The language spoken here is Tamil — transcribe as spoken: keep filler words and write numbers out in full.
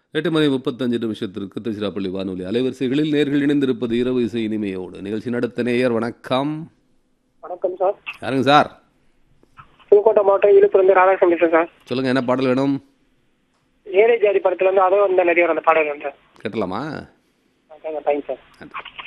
எட்டு மணி முப்பத்தஞ்சு நிமிஷத்திற்கு திருச்சிராப்பள்ளி வானொலி அலைவரிசைகளில் நேர்கள் இணைந்திருப்பது இரவு இசை இனிமையோடு. நிகழ்ச்சி நடத்த நேயர் வணக்கம். வணக்கம் சார். யாருங்க சார்? புதுக்கோட்டை மாவட்டம் இழுப்புலேருந்து ராதாகிருஷ்ணன் பேசுறேன் சார். சொல்லுங்க, என்ன பாடல் வேணும்? ஏழை ஜாதி படத்துல இருந்து அதோ அந்த நடிகர் அந்த பாடல் வந்து கேட்டலாமா? Thanks sir.